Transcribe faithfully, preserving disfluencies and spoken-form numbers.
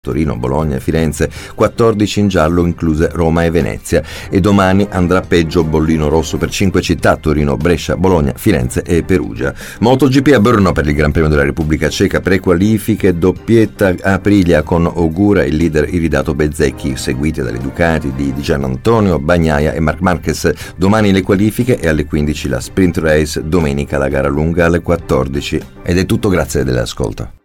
Torino, Bologna e Firenze, quattordici in giallo incluse Roma e Venezia, e domani andrà peggio bollino rosso per cinque città: Torino, Brescia, Bologna, Firenze e Perugia. MotoGP a Brno per il Gran Premio della Repubblica Ceca, prequalifiche, doppietta Aprilia con Ogura, il leader iridato Bezzecchi, seguiti dalle Ducati di Gian Antonio, Bagnaia e Marc Marquez. Domani le qualifiche e alle quindici la sprint race, domenica la gara lunga alle quattordici. Ed è tutto, grazie dell'ascolto.